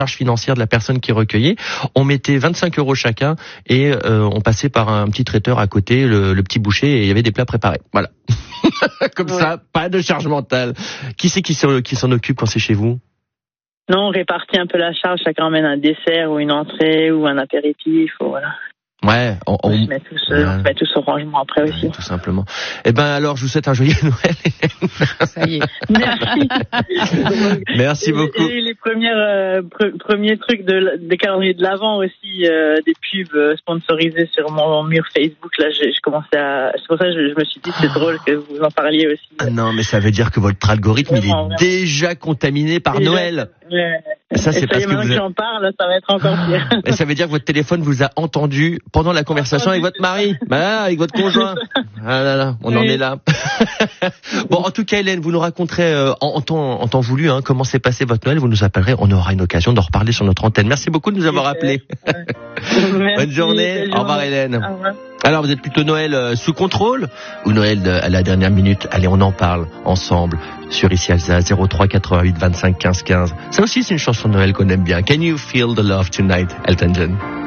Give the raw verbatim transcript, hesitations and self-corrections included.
charge financière de la personne qui recueillait. On mettait vingt-cinq euros chacun et euh, on passait par un petit traiteur à côté, le, le petit boucher, et il y avait des plats préparés. Voilà. Comme ouais. ça, pas de charge mentale. Qui c'est qui s'en, qui s'en occupe quand c'est chez vous? Non, on répartit un peu la charge. Chacun emmène un dessert ou une entrée ou un apéritif. Ou voilà. Ouais, on, on, on se met tous, ouais. on se met tous au rangement après aussi. Ouais, tout simplement. Eh ben alors, je vous souhaite un joyeux Noël. Ça y est. Merci. Merci beaucoup. Et les premières euh, pre- premiers trucs de des calendriers de l'Avent aussi, euh, des pubs sponsorisées sur mon mur Facebook. Là, je, je commençais à. C'est pour ça que je, je me suis dit c'est drôle que vous en parliez aussi. Ah non, mais ça veut dire que votre algorithme vraiment, il est vraiment. déjà contaminé par déjà, Noël. Ouais. Ça, c'est et ça parce y est, que maintenant vous... que j'en parle, ça va être encore pire. Et ça veut dire que votre téléphone vous a entendu pendant la conversation avec votre mari, bah, avec votre conjoint. Ah là là, on oui. en est là. Bon, en tout cas, Hélène, vous nous raconterez euh, en, en, temps, en temps voulu hein, comment s'est passé votre Noël. Vous nous appellerez, on aura une occasion d'en reparler sur notre antenne. Merci beaucoup de nous avoir appelés. Ouais. Bonne journée. Au revoir, Hélène. Au revoir. Alors, vous êtes plutôt Noël euh, sous contrôle ou Noël de, à la dernière minute? Allez, on en parle ensemble sur Ici Alsace, zéro trois quatre-vingt-huit vingt-cinq quinze quinze. Ça aussi, c'est une chanson de Noël qu'on aime bien. Can you feel the love tonight, Elton John?